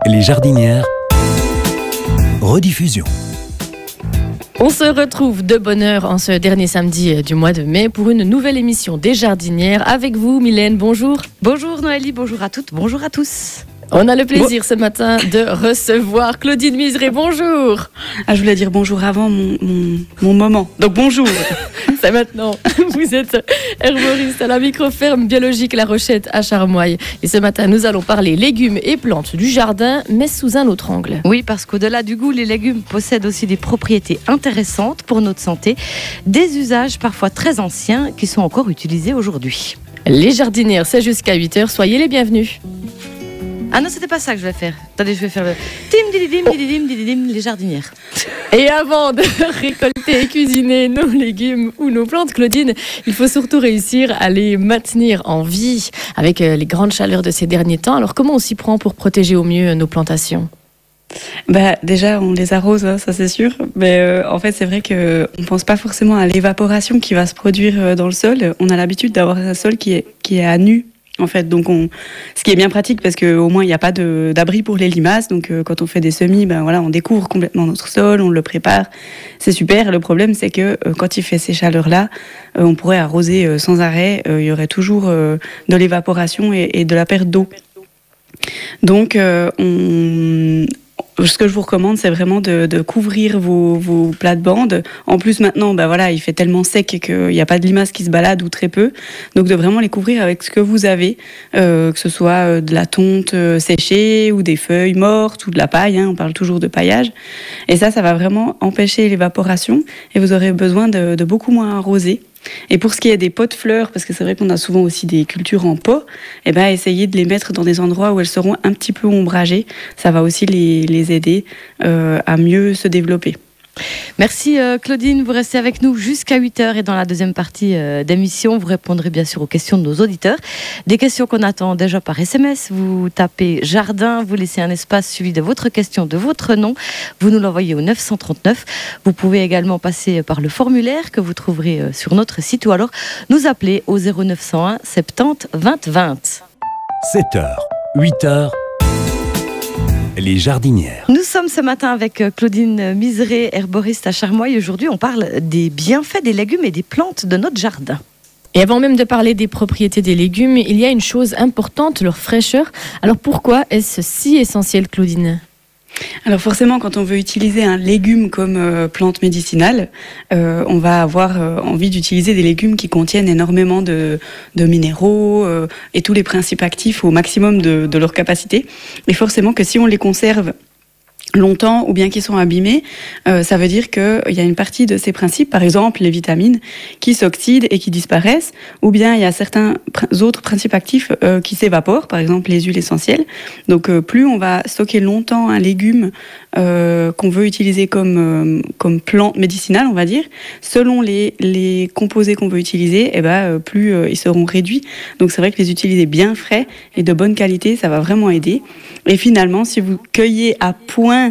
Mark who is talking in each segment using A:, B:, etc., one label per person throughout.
A: Les jardinières, rediffusion.
B: On se retrouve de bonne heure en ce dernier samedi du mois de mai pour une nouvelle émission des jardinières. Avec vous, Mylène, bonjour.
C: Bonjour Noélie, bonjour à toutes, bonjour à tous.
B: On a le plaisir ce matin de recevoir Claudine Miseré, bonjour.
D: Ah, je voulais dire bonjour avant mon moment, donc bonjour.
B: C'est maintenant. Vous êtes herboriste à la microferme biologique La Rochette à Charmoille. Et ce matin, nous allons parler légumes et plantes du jardin, mais sous un autre angle.
C: Oui, parce qu'au-delà du goût, les légumes possèdent aussi des propriétés intéressantes pour notre santé, des usages parfois très anciens qui sont encore utilisés aujourd'hui.
B: Les jardinières, c'est jusqu'à 8h, soyez les bienvenus.
C: Ah non, c'était pas ça que je vais faire. Attendez, je vais faire le tim dididim dididim dididim les jardinières.
B: Et avant de récolter et cuisiner nos légumes ou nos plantes, Claudine, il faut surtout réussir à les maintenir en vie avec les grandes chaleurs de ces derniers temps. Alors comment on s'y prend pour protéger au mieux nos plantations ?
D: Déjà, on les arrose, hein, ça c'est sûr. Mais en fait, c'est vrai qu'on ne pense pas forcément à l'évaporation qui va se produire dans le sol. On a l'habitude d'avoir un sol qui est à nu. En fait, donc ce qui est bien pratique parce qu'au moins il n'y a pas d'abri pour les limaces. Donc quand on fait des semis, on découvre complètement notre sol, on le prépare, c'est super. Le problème c'est que quand il fait ces chaleurs-là, on pourrait arroser sans arrêt. Il y aurait toujours de l'évaporation et de la perte d'eau. Donc ce que je vous recommande, c'est vraiment de couvrir vos plates-bandes. En plus, maintenant, il fait tellement sec qu'il n'y a pas de limaces qui se baladent ou très peu. Donc, de vraiment les couvrir avec ce que vous avez, que ce soit de la tonte séchée ou des feuilles mortes ou de la paille. Hein, on parle toujours de paillage. Et ça va vraiment empêcher l'évaporation et vous aurez besoin de beaucoup moins arroser. Et pour ce qui est des pots de fleurs, parce que c'est vrai qu'on a souvent aussi des cultures en pot, essayez de les mettre dans des endroits où elles seront un petit peu ombragées. Ça va aussi les aider à mieux se développer.
C: Merci Claudine, vous restez avec nous jusqu'à 8h et dans la deuxième partie d'émission, vous répondrez bien sûr aux questions de nos auditeurs. Des questions qu'on attend déjà par SMS. Vous tapez jardin, vous laissez un espace suivi de votre question, de votre nom. Vous nous l'envoyez au 939. Vous pouvez également passer par le formulaire que vous trouverez sur notre site ou alors nous appeler au 0901 70 20 20.
A: 7h, 8h. Les jardinières.
C: Nous sommes ce matin avec Claudine Miseré, herboriste à Charmoille. Aujourd'hui, on parle des bienfaits des légumes et des plantes de notre jardin.
B: Et avant même de parler des propriétés des légumes, il y a une chose importante, leur fraîcheur. Alors pourquoi est-ce si essentiel, Claudine ?
D: Alors forcément, quand on veut utiliser un légume comme plante médicinale, on va avoir envie d'utiliser des légumes qui contiennent énormément de minéraux et tous les principes actifs au maximum de leur capacité. Et forcément que si on les conserve longtemps ou bien qu'ils sont abîmés, ça veut dire qu'il y a une partie de ces principes, par exemple les vitamines, qui s'oxydent et qui disparaissent, ou bien il y a certains autres principes actifs qui s'évaporent, par exemple les huiles essentielles. Donc plus on va stocker longtemps un légume qu'on veut utiliser comme plante médicinale, on va dire, selon les composés qu'on veut utiliser, plus ils seront réduits. Donc c'est vrai que les utiliser bien frais et de bonne qualité, ça va vraiment aider. Et finalement, si vous cueillez à point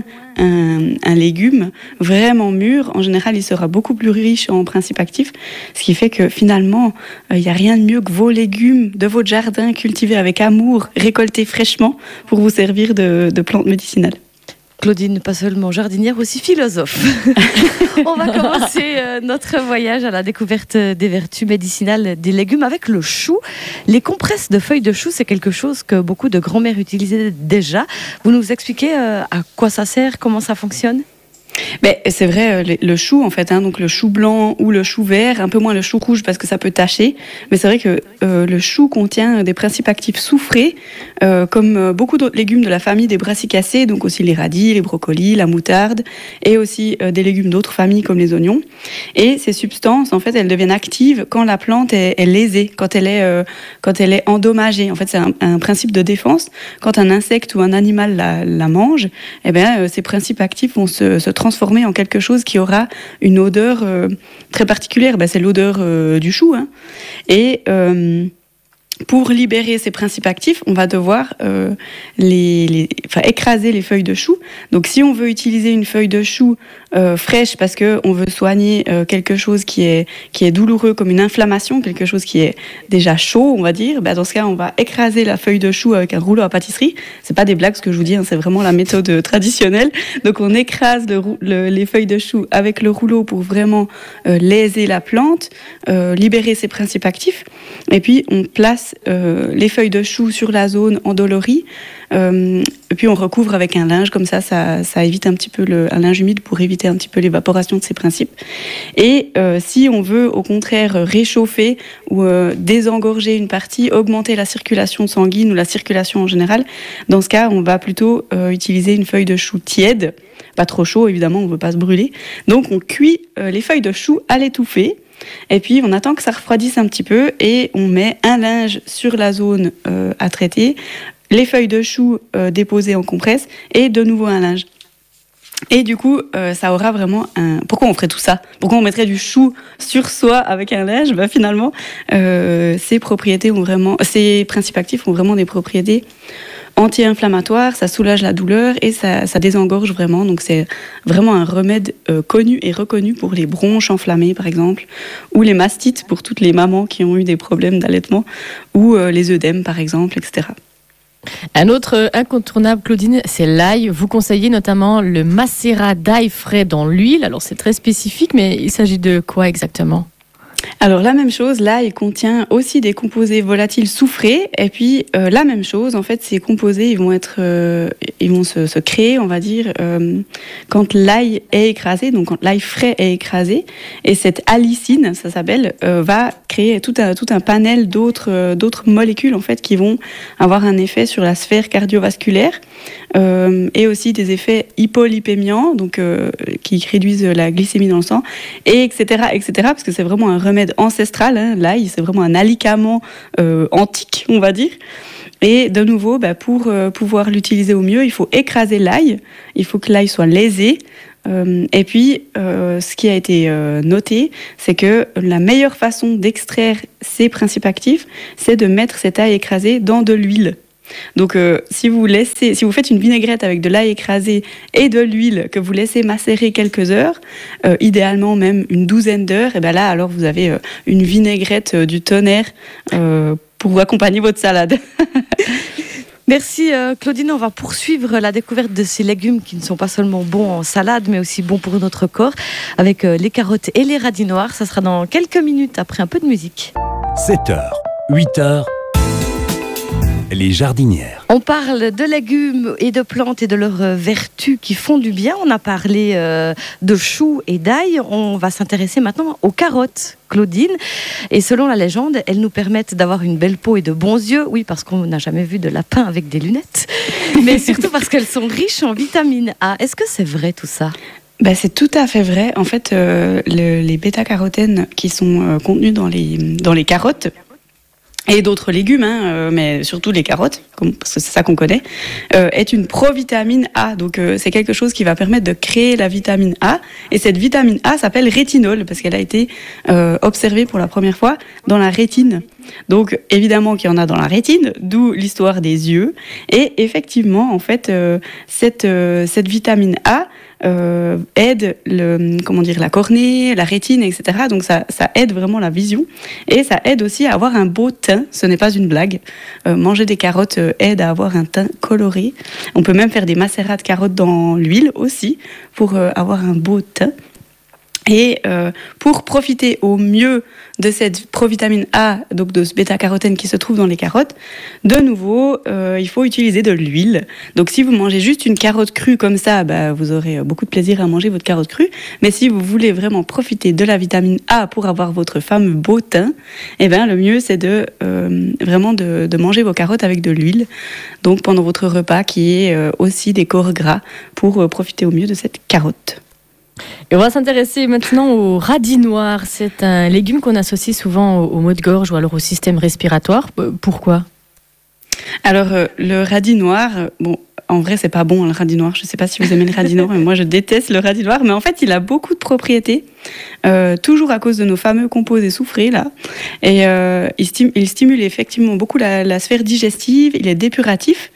D: un légume vraiment mûr, en général, il sera beaucoup plus riche en principes actifs, ce qui fait que finalement, il n'y a rien de mieux que vos légumes de votre jardin cultivés avec amour, récoltés fraîchement pour vous servir de plantes médicinales.
C: Claudine, pas seulement jardinière, aussi philosophe. On va commencer notre voyage à la découverte des vertus médicinales des légumes avec le chou. Les compresses de feuilles de chou, c'est quelque chose que beaucoup de grand-mères utilisaient déjà. Vous nous expliquez à quoi ça sert, comment ça fonctionne ?
D: C'est vrai, le chou en fait, donc le chou blanc ou le chou vert, un peu moins le chou rouge parce que ça peut tacher, mais c'est vrai que le chou contient des principes actifs soufrés, comme beaucoup d'autres légumes de la famille des brassicacées, donc aussi les radis, les brocolis, la moutarde, et aussi des légumes d'autres familles comme les oignons. Et ces substances, en fait, elles deviennent actives quand la plante est lésée, quand elle est endommagée. En fait, c'est un principe de défense. Quand un insecte ou un animal la mange, ces principes actifs vont se transformer en quelque chose qui aura une odeur très particulière. C'est l'odeur du chou. Hein. Et pour libérer ces principes actifs, on va devoir écraser les feuilles de chou. Donc si on veut utiliser une feuille de chou fraîche parce que on veut soigner quelque chose qui est douloureux comme une inflammation, quelque chose qui est déjà chaud, on va dire, dans ce cas, on va écraser la feuille de chou avec un rouleau à pâtisserie. C'est pas des blagues ce que je vous dis, c'est vraiment la méthode traditionnelle. Donc on écrase les feuilles de chou avec le rouleau pour vraiment léser la plante, libérer ses principes actifs. Et puis on place les feuilles de chou sur la zone endolorie. Et puis on recouvre avec un linge, comme ça évite un petit peu un linge humide pour éviter un petit peu l'évaporation de ces principes. Et si on veut au contraire réchauffer ou désengorger une partie, augmenter la circulation sanguine ou la circulation en général, dans ce cas on va plutôt utiliser une feuille de chou tiède, pas trop chaud évidemment, on ne veut pas se brûler. Donc on cuit les feuilles de chou à l'étouffer. Et puis on attend que ça refroidisse un petit peu et on met un linge sur la zone à traiter, les feuilles de chou déposées en compresse et de nouveau un linge. Et du coup, ça aura vraiment un... Pourquoi on ferait tout ça ? Pourquoi on mettrait du chou sur soi avec un linge ? Finalement, ces principes actifs ont vraiment des propriétés anti-inflammatoires, ça soulage la douleur et ça désengorge vraiment. Donc c'est vraiment un remède connu et reconnu pour les bronches enflammées, par exemple, ou les mastites pour toutes les mamans qui ont eu des problèmes d'allaitement, ou les œdèmes, par exemple, etc.
B: Un autre incontournable, Claudine, c'est l'ail. Vous conseillez notamment le macérat d'ail frais dans l'huile. Alors c'est très spécifique, mais il s'agit de quoi exactement ?
D: Alors la même chose, l'ail contient aussi des composés volatiles soufrés et puis la même chose, en fait ces composés ils vont se créer, on va dire, quand l'ail est écrasé, donc quand l'ail frais est écrasé, et cette allicine, ça s'appelle, va créer tout un panel d'autres molécules en fait qui vont avoir un effet sur la sphère cardiovasculaire et aussi des effets hypolipémiants, donc qui réduisent la glycémie dans le sang, et etc., parce que c'est vraiment un remède ancestral, hein, l'ail, c'est vraiment un alicament antique, on va dire. Et de nouveau, pour pouvoir l'utiliser au mieux, il faut écraser l'ail, il faut que l'ail soit lésé. Et puis, ce qui a été noté, c'est que la meilleure façon d'extraire ces principes actifs, c'est de mettre cet ail écrasé dans de l'huile. Donc, si vous faites une vinaigrette avec de l'ail écrasé et de l'huile que vous laissez macérer quelques heures, idéalement même une douzaine d'heures, et là, alors vous avez une vinaigrette du tonnerre pour accompagner votre salade.
C: Merci Claudine, on va poursuivre la découverte de ces légumes qui ne sont pas seulement bons en salade, mais aussi bons pour notre corps, avec les carottes et les radis noirs. Ça sera dans quelques minutes après un peu de musique.
A: 7h, 8h, les jardinières.
C: On parle de légumes et de plantes et de leurs vertus qui font du bien. On a parlé de choux et d'ail. On va s'intéresser maintenant aux carottes, Claudine. Et selon la légende, elles nous permettent d'avoir une belle peau et de bons yeux. Oui, parce qu'on n'a jamais vu de lapin avec des lunettes. Mais surtout parce qu'elles sont riches en vitamine A. Est-ce que c'est vrai tout ça ?
D: C'est tout à fait vrai. En fait, les bêta-carotènes qui sont contenus dans les carottes, et d'autres légumes, mais surtout les carottes, parce que c'est ça qu'on connaît, est une provitamine A. Donc c'est quelque chose qui va permettre de créer la vitamine A. Et cette vitamine A s'appelle rétinol, parce qu'elle a été observée pour la première fois dans la rétine. Donc évidemment qu'il y en a dans la rétine, d'où l'histoire des yeux. Et effectivement, en fait, cette vitamine A aide la cornée, la rétine, etc. Donc ça aide vraiment la vision et ça aide aussi à avoir un beau teint. Ce n'est pas une blague. Manger des carottes aide à avoir un teint coloré. On peut même faire des macérats de carottes dans l'huile aussi pour avoir un beau teint. Et pour profiter au mieux de cette provitamine A, donc de ce bêta-carotène qui se trouve dans les carottes, de nouveau, il faut utiliser de l'huile. Donc si vous mangez juste une carotte crue comme ça, vous aurez beaucoup de plaisir à manger votre carotte crue. Mais si vous voulez vraiment profiter de la vitamine A pour avoir votre fameux beau teint, le mieux c'est vraiment de manger vos carottes avec de l'huile. Donc pendant votre repas qui est aussi des corps gras pour profiter au mieux de cette carotte.
B: Et on va s'intéresser maintenant au radis noir. C'est un légume qu'on associe souvent aux maux de gorge ou alors au système respiratoire. Pourquoi ?
D: Alors, le radis noir, en vrai, c'est pas bon le radis noir. Je sais pas si vous aimez le radis noir, mais moi, je déteste le radis noir. Mais en fait, il a beaucoup de propriétés, toujours à cause de nos fameux composés soufrés, là. Et il stimule effectivement beaucoup la sphère digestive. Il est dépuratif.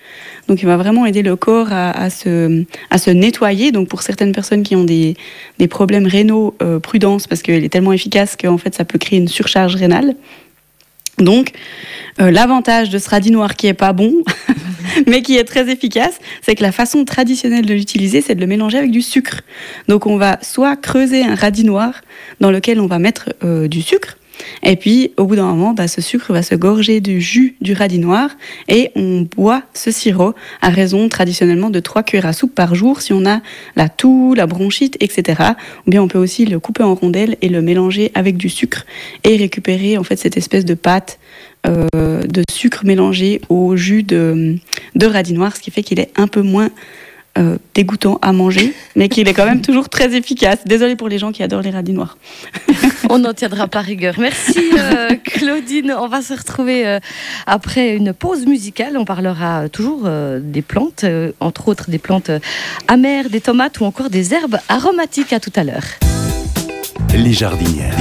D: Donc il va vraiment aider le corps à se nettoyer. Donc pour certaines personnes qui ont des problèmes rénaux, prudence, parce qu'il est tellement efficace qu'en fait ça peut créer une surcharge rénale. Donc, l'avantage de ce radis noir qui est pas bon, mais qui est très efficace, c'est que la façon traditionnelle de l'utiliser, c'est de le mélanger avec du sucre. Donc, on va soit creuser un radis noir dans lequel on va mettre du sucre, et puis au bout d'un moment, ce sucre va se gorger du jus du radis noir et on boit ce sirop à raison traditionnellement de 3 cuillères à soupe par jour si on a la toux, la bronchite, etc. Ou bien on peut aussi le couper en rondelles et le mélanger avec du sucre et récupérer en fait cette espèce de pâte de sucre mélangé au jus de radis noir, ce qui fait qu'il est un peu moins dégoûtant à manger, mais qu'il est quand même toujours très efficace. Désolée pour les gens qui adorent les radis noirs.
C: On n'en tiendra pas rigueur. Merci Claudine. On va se retrouver après une pause musicale. On parlera toujours des plantes, entre autres des plantes amères, des tomates ou encore des herbes aromatiques. À tout à l'heure.
A: Les jardinières.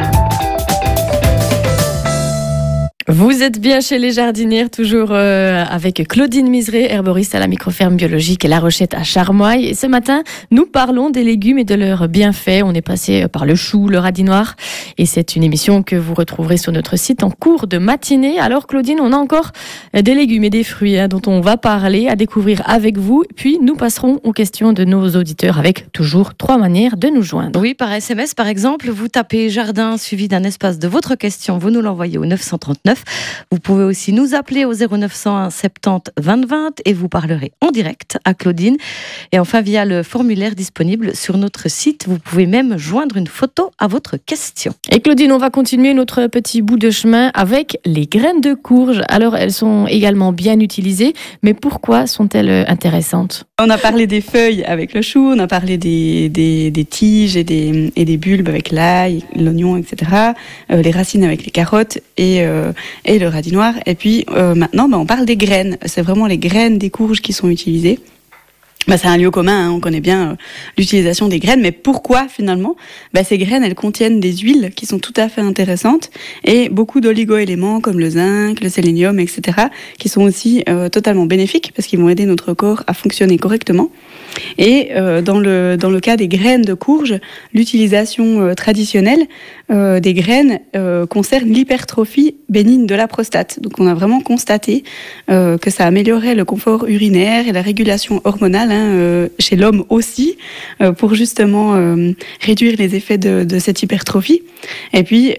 B: Vous êtes bien chez les jardinières, toujours avec Claudine Miseré, herboriste à la microferme biologique La Rochette à Charmoille. Et ce matin, nous parlons des légumes et de leurs bienfaits. On est passé par le chou, le radis noir. Et c'est une émission que vous retrouverez sur notre site en cours de matinée. Alors Claudine, on a encore des légumes et des fruits dont on va parler, à découvrir avec vous. Puis nous passerons aux questions de nos auditeurs avec toujours 3 manières de nous joindre.
C: Oui, par SMS par exemple, vous tapez jardin suivi d'un espace de votre question. Vous nous l'envoyez au 939. Vous pouvez aussi nous appeler au 0901 70 20 20 et vous parlerez en direct à Claudine. Et enfin, via le formulaire disponible sur notre site, vous pouvez même joindre une photo à votre question.
B: Et Claudine, on va continuer notre petit bout de chemin avec les graines de courge. Alors, elles sont également bien utilisées, mais pourquoi sont-elles intéressantes ?
D: On a parlé des feuilles avec le chou, on a parlé des tiges et des bulbes avec l'ail, l'oignon, etc. Les racines avec les carottes et le radis noir. Et puis maintenant, on parle des graines. C'est vraiment les graines des courges qui sont utilisées. C'est un lieu commun, on connaît bien l'utilisation des graines, mais pourquoi finalement ? Ces graines, elles contiennent des huiles qui sont tout à fait intéressantes et beaucoup d'oligo-éléments comme le zinc, le sélénium, etc., qui sont aussi totalement bénéfiques parce qu'ils vont aider notre corps à fonctionner correctement. Et dans le cas des graines de courge, l'utilisation traditionnelle des graines concerne l'hypertrophie bénigne de la prostate. Donc on a vraiment constaté que ça améliorait le confort urinaire et la régulation hormonale chez l'homme aussi, pour justement réduire les effets de cette hypertrophie. Et puis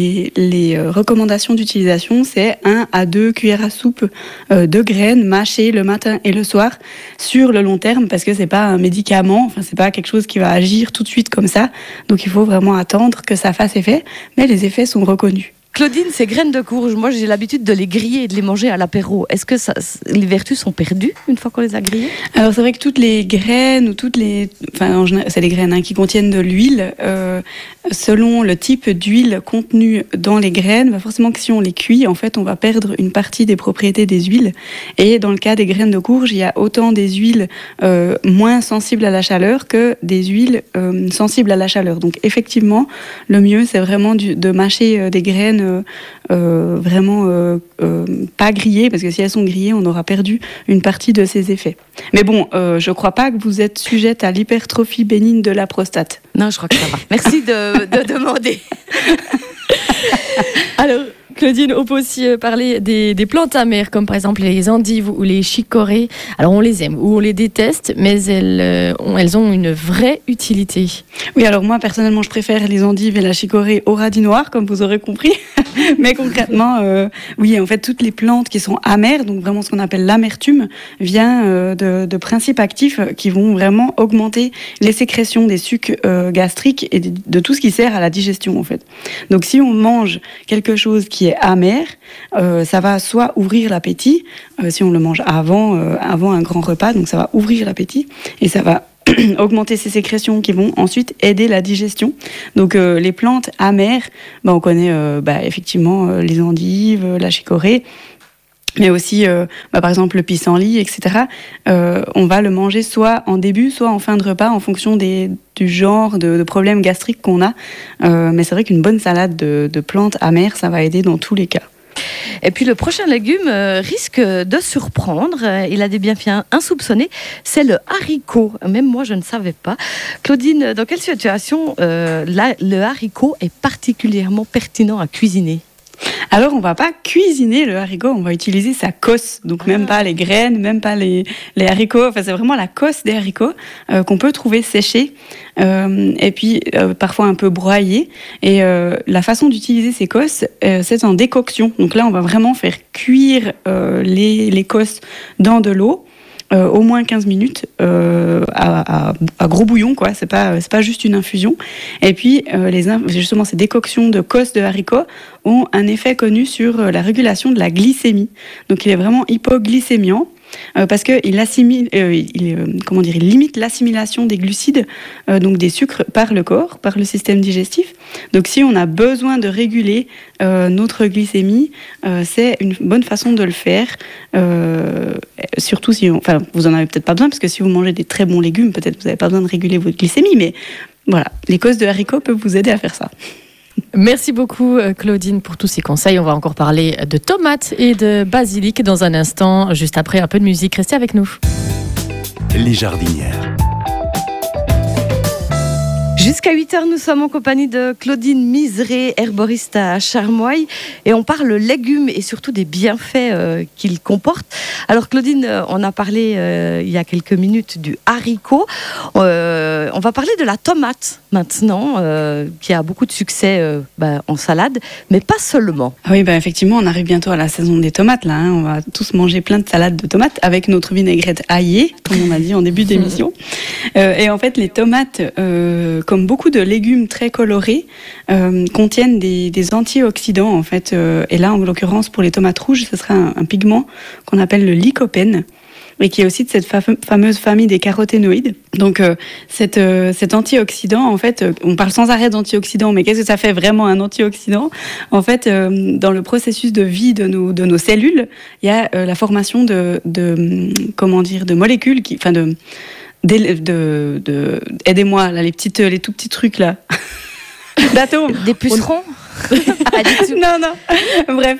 D: les recommandations d'utilisation, c'est 1 à 2 cuillères à soupe de graines mâchées le matin et le soir sur le long terme, parce que c'est pas un médicament, c'est pas quelque chose qui va agir tout de suite comme ça. Donc il faut vraiment attendre que ça fasse effet, mais les effets sont reconnus.
C: Claudine, ces graines de courge, moi j'ai l'habitude de les griller et de les manger à l'apéro. Est-ce que les vertus sont perdues une fois qu'on les a grillées ?
D: Alors c'est vrai que toutes les graines, en général, c'est les graines qui contiennent de l'huile, selon le type d'huile contenue dans les graines, forcément que si on les cuit, en fait, on va perdre une partie des propriétés des huiles. Et dans le cas des graines de courge, il y a autant des huiles moins sensibles à la chaleur que des huiles sensibles à la chaleur. Donc effectivement, le mieux, c'est vraiment de mâcher des graines vraiment pas grillées, parce que si elles sont grillées, on aura perdu une partie de ses effets. Mais bon, je crois pas que vous êtes sujette à l'hypertrophie bénigne de la prostate.
C: Non, je crois que ça va. Merci de demander.
B: Alors, Claudine, on peut aussi parler des plantes amères, comme par exemple les endives ou les chicorées. Alors, on les aime ou on les déteste, mais elles ont une vraie utilité.
D: Oui, alors moi, personnellement, je préfère les endives et la chicorée au radis noir, comme vous aurez compris. Mais concrètement, oui, en fait, toutes les plantes qui sont amères, donc vraiment ce qu'on appelle l'amertume, vient de principes actifs qui vont vraiment augmenter les sécrétions des sucs gastriques et de tout ce qui sert à la digestion, en fait. Donc, si on mange quelque chose qui est amer, ça va soit ouvrir l'appétit, si on le mange avant un grand repas, donc ça va ouvrir l'appétit et ça va augmenter ces sécrétions qui vont ensuite aider la digestion. Donc les plantes amères, on connaît effectivement les endives, la chicorée, mais aussi par exemple le pissenlit, etc. On va le manger soit en début, soit en fin de repas, en fonction du genre de problèmes gastriques qu'on a. Mais c'est vrai qu'une bonne salade de plantes amères, ça va aider dans tous les cas.
C: Et puis le prochain légume risque de surprendre. Il a des bienfaits insoupçonnés. C'est le haricot. Même moi, je ne savais pas. Claudine, dans quelle situation le haricot est particulièrement pertinent à cuisiner ?
D: Alors, on va pas cuisiner le haricot, on va utiliser sa cosse. Donc, même pas les graines, même pas les haricots. Enfin, c'est vraiment la cosse des haricots qu'on peut trouver séchée et puis parfois un peu broyée. Et la façon d'utiliser ces cosses, c'est en décoction. Donc là, on va vraiment faire cuire les cosses dans de l'eau. Au moins 15 minutes à gros bouillon, quoi. C'est pas juste une infusion. Et puis justement ces décoctions de cosses de haricots ont un effet connu sur la régulation de la glycémie. Donc il est vraiment hypoglycémiant. Parce qu'il il limite l'assimilation des glucides, donc des sucres, par le corps, par le système digestif. Donc si on a besoin de réguler notre glycémie, c'est une bonne façon de le faire. Surtout si, vous en avez peut-être pas besoin, parce que si vous mangez des très bons légumes, peut-être vous n'avez pas besoin de réguler votre glycémie, mais voilà, les cosses de haricots peuvent vous aider à faire ça.
B: Merci beaucoup Claudine pour tous ces conseils. On va encore parler de tomates et de basilic dans un instant, juste après un peu de musique. Restez avec nous.
A: Les jardinières.
C: Jusqu'à 8h, nous sommes en compagnie de Claudine Miseré, herboriste à Charmoille, et on parle légumes et surtout des bienfaits qu'ils comportent. Alors Claudine, on a parlé il y a quelques minutes du haricot. On va parler de la tomate maintenant, qui a beaucoup de succès en salade, mais pas seulement.
D: Oui, effectivement, on arrive bientôt à la saison des tomates là. On va tous manger plein de salades de tomates avec notre vinaigrette aillée, comme on a dit en début d'émission. Et en fait, les tomates, comme beaucoup de légumes très colorés, contiennent des antioxydants en fait. Et là, en l'occurrence, pour les tomates rouges, ce sera un pigment qu'on appelle le lycopène, et qui est aussi de cette fameuse famille des caroténoïdes. Donc cet antioxydant, en fait, on parle sans arrêt d'antioxydant, mais qu'est-ce que ça fait vraiment un antioxydant ? En fait, dans le processus de vie de nos cellules, il y a la formation de molécules aidez-moi là, les tout petits trucs là. D'atomes.
C: Des pucerons.
D: Non. Bref,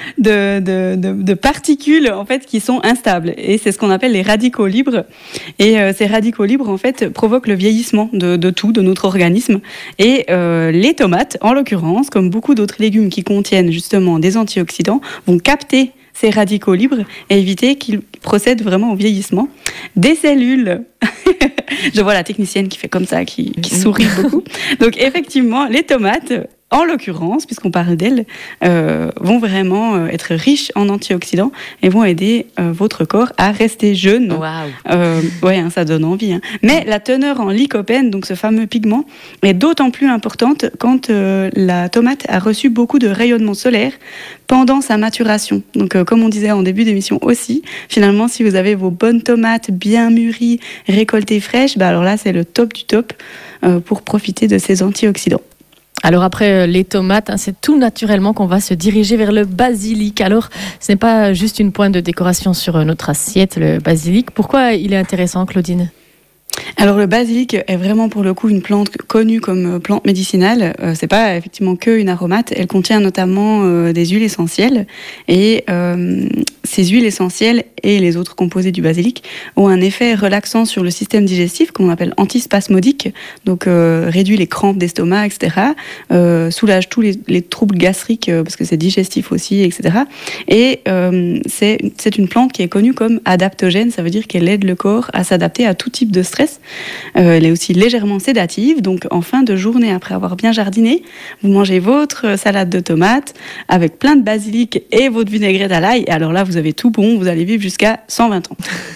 D: de particules en fait qui sont instables, et c'est ce qu'on appelle les radicaux libres. Et ces radicaux libres en fait provoquent le vieillissement de notre organisme. Et les tomates, en l'occurrence, comme beaucoup d'autres légumes qui contiennent justement des antioxydants, vont capter ces radicaux libres et éviter qu'ils procèdent vraiment au vieillissement des cellules. Je vois la technicienne qui fait comme ça, qui sourit beaucoup. Donc effectivement, les tomates, en l'occurrence, puisqu'on parle d'elles, vont vraiment être riches en antioxydants et vont aider votre corps à rester jeune.
C: Wow.
D: Ça donne envie. Mais la teneur en lycopène, donc ce fameux pigment, est d'autant plus importante quand la tomate a reçu beaucoup de rayonnement solaire pendant sa maturation. Donc comme on disait en début d'émission aussi, finalement, si vous avez vos bonnes tomates bien mûries, récoltées fraîches, alors là, c'est le top du top pour profiter de ces antioxydants.
B: Alors après les tomates, c'est tout naturellement qu'on va se diriger vers le basilic. Alors ce n'est pas juste une pointe de décoration sur notre assiette, le basilic. Pourquoi il est intéressant, Claudine ?
D: Alors le basilic est vraiment pour le coup une plante connue comme plante médicinale. C'est pas effectivement qu'une aromate. Elle contient notamment des huiles essentielles, et ces huiles essentielles et les autres composés du basilic ont un effet relaxant sur le système digestif qu'on appelle antispasmodique. Donc réduit les crampes d'estomac, etc. Soulage tous les troubles gastriques parce que c'est digestif aussi, etc. Et c'est une plante qui est connue comme adaptogène. Ça veut dire qu'elle aide le corps à s'adapter à tout type de stress. Elle est aussi légèrement sédative, donc en fin de journée, après avoir bien jardiné, vous mangez votre salade de tomates avec plein de basilic et votre vinaigrette à l'ail, et alors là vous avez tout bon, vous allez vivre jusqu'à 120 ans.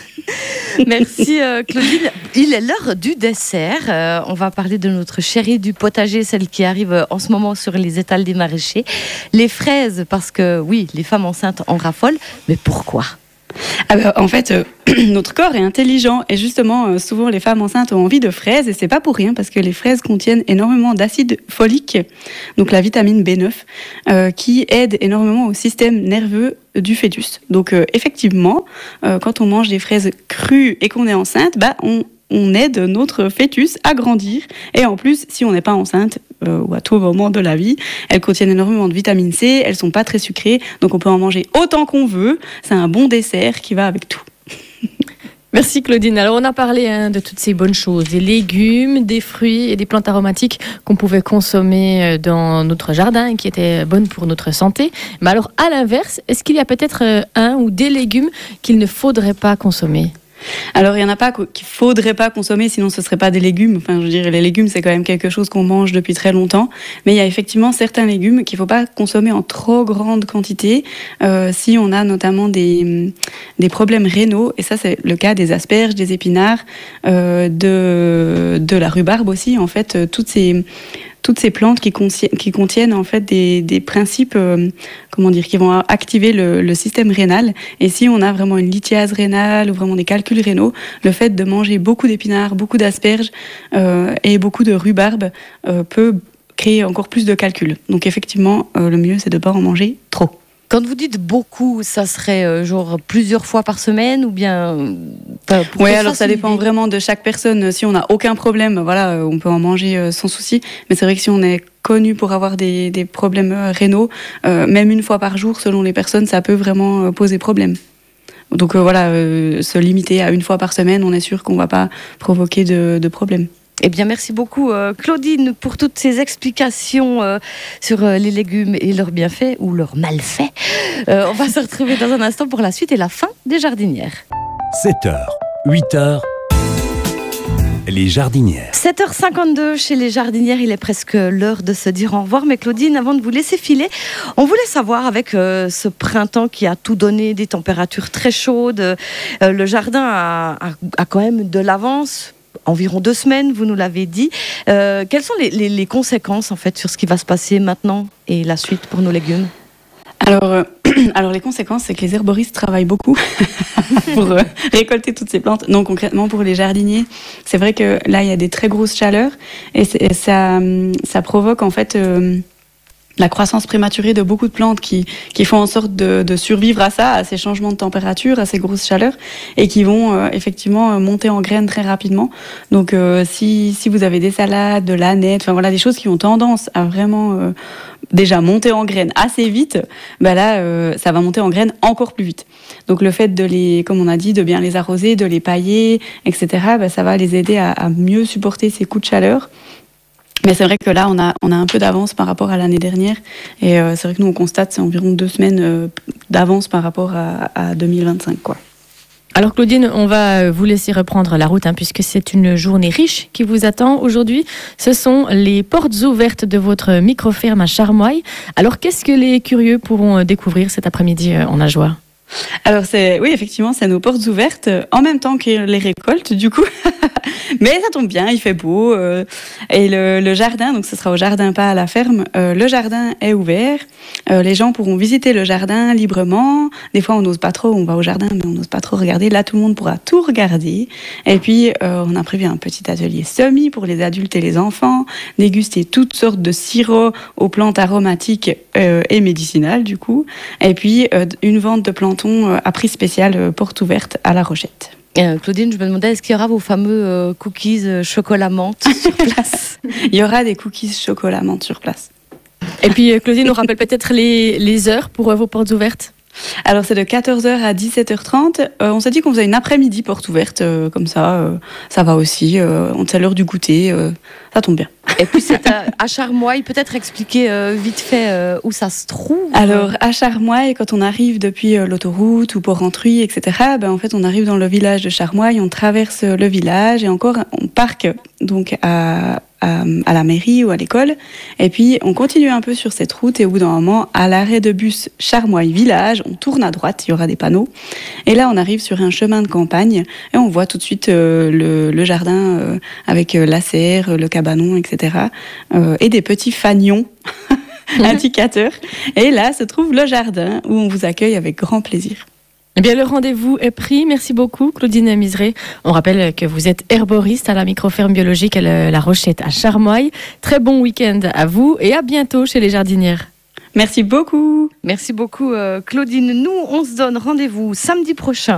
C: Merci Claudine. Il est l'heure du dessert. On va parler de notre chérie du potager, celle qui arrive en ce moment sur les étals des maraîchers. Les fraises, parce que oui, les femmes enceintes en raffolent, mais pourquoi ?
D: En fait, notre corps est intelligent, et justement, souvent les femmes enceintes ont envie de fraises, et c'est pas pour rien, parce que les fraises contiennent énormément d'acide folique, donc la vitamine B9, qui aide énormément au système nerveux du fœtus. Donc effectivement, quand on mange des fraises crues et qu'on est enceinte, on aide notre fœtus à grandir, et en plus, si on n'est pas enceinte, ou à tout moment de la vie. Elles contiennent énormément de vitamine C, elles sont pas très sucrées, donc on peut en manger autant qu'on veut. C'est un bon dessert qui va avec tout.
B: Merci Claudine. Alors on a parlé de toutes ces bonnes choses, des légumes, des fruits et des plantes aromatiques qu'on pouvait consommer dans notre jardin et qui étaient bonnes pour notre santé. Mais alors à l'inverse, est-ce qu'il y a peut-être un ou des légumes qu'il ne faudrait pas consommer ?
D: Alors, il n'y en a pas qu'il ne faudrait pas consommer, sinon ce ne serait pas des légumes. Enfin, je veux dire, les légumes, c'est quand même quelque chose qu'on mange depuis très longtemps. Mais il y a effectivement certains légumes qu'il ne faut pas consommer en trop grande quantité si on a notamment des problèmes rénaux. Et ça, c'est le cas des asperges, des épinards, de la rhubarbe aussi. En fait, toutes ces plantes qui contiennent en fait des principes, qui vont activer le système rénal. Et si on a vraiment une lithiase rénale ou vraiment des calculs rénaux, le fait de manger beaucoup d'épinards, beaucoup d'asperges et beaucoup de rhubarbe peut créer encore plus de calculs. Donc effectivement, le mieux c'est de ne pas en manger trop.
C: Quand vous dites beaucoup, ça serait genre plusieurs fois par semaine ou bien...
D: Oui, alors ça dépend vraiment de chaque personne. Si on n'a aucun problème, voilà, on peut en manger sans souci. Mais c'est vrai que si on est connu pour avoir des problèmes rénaux, même une fois par jour, selon les personnes, ça peut vraiment poser problème. Donc se limiter à une fois par semaine, on est sûr qu'on ne va pas provoquer de problème.
C: Eh bien, merci beaucoup Claudine pour toutes ces explications sur les légumes et leurs bienfaits ou leurs malfaits. On va se retrouver dans un instant pour la suite et la fin des jardinières.
A: 7h, 8h, les jardinières.
C: 7h52 chez les jardinières, il est presque l'heure de se dire au revoir. Mais Claudine, avant de vous laisser filer, on voulait savoir avec ce printemps qui a tout donné, des températures très chaudes, le jardin a quand même de l'avance. Environ 2 semaines, vous nous l'avez dit. Quelles sont les conséquences en fait sur ce qui va se passer maintenant et la suite pour nos légumes ?
D: Alors les conséquences, c'est que les herboristes travaillent beaucoup pour récolter toutes ces plantes. Non, concrètement pour les jardiniers, c'est vrai que là il y a des très grosses chaleurs et ça provoque en fait la croissance prématurée de beaucoup de plantes qui font en sorte de survivre à ces changements de température, à ces grosses chaleurs, et qui vont effectivement monter en graines très rapidement. Donc si vous avez des salades, de l'aneth, enfin voilà, des choses qui ont tendance à vraiment déjà monter en graines assez vite, ça va monter en graines encore plus vite. Donc le fait comme on a dit, de bien les arroser, de les pailler, etc., ça va les aider à mieux supporter ces coups de chaleur. Mais c'est vrai que là, on a un peu d'avance par rapport à l'année dernière. Et c'est vrai que nous, on constate c'est environ 2 semaines d'avance par rapport à 2025, quoi.
B: Alors Claudine, on va vous laisser reprendre la route puisque c'est une journée riche qui vous attend aujourd'hui. Ce sont les portes ouvertes de votre micro-ferme à Charmoy. Alors qu'est-ce que les curieux pourront découvrir cet après-midi en Ajoie ?
D: Alors oui, effectivement, c'est nos portes ouvertes en même temps que les récoltes, du coup. Mais ça tombe bien, il fait beau. Et le jardin, donc ce sera au jardin, pas à la ferme, le jardin est ouvert. Les gens pourront visiter le jardin librement. Des fois, on n'ose pas trop, on va au jardin, mais on n'ose pas trop regarder. Là, tout le monde pourra tout regarder. Et puis, on a prévu un petit atelier semis pour les adultes et les enfants, déguster toutes sortes de sirops aux plantes aromatiques et médicinales, du coup. Et puis, une vente de plantons à prix spécial, porte ouverte à La Rochette.
C: Claudine, je me demandais, est-ce qu'il y aura vos fameux cookies chocolat menthe sur place ?
D: Il y aura des cookies chocolat menthe sur place.
B: Et puis Claudine, on rappelle peut-être les heures pour vos portes ouvertes ?
D: Alors c'est de 14h à 17h30. On s'est dit qu'on faisait une après-midi porte ouverte, comme ça va aussi. C'est l'heure du goûter, ça tombe bien.
C: Et puis c'est à Charmoy, peut-être expliquer vite fait où ça se trouve.
D: Alors à Charmoy, quand on arrive depuis l'autoroute ou Port-Rentruy, etc., en fait on arrive dans le village de Charmoy, on traverse le village et encore on parque donc à la mairie ou à l'école, et puis on continue un peu sur cette route et au bout d'un moment, à l'arrêt de bus Charmoy Village, on tourne à droite, il y aura des panneaux, et là on arrive sur un chemin de campagne et on voit tout de suite le jardin avec la serre, le cabanon, etc., et des petits fanions indicateurs, et là se trouve le jardin où on vous accueille avec grand plaisir.
B: Eh bien, le rendez-vous est pris. Merci beaucoup, Claudine Miseré. On rappelle que vous êtes herboriste à la micro-ferme biologique La Rochette à Charmoy. Très bon week-end à vous et à bientôt chez les jardinières.
D: Merci beaucoup.
C: Merci beaucoup, Claudine. Nous, on se donne rendez-vous samedi prochain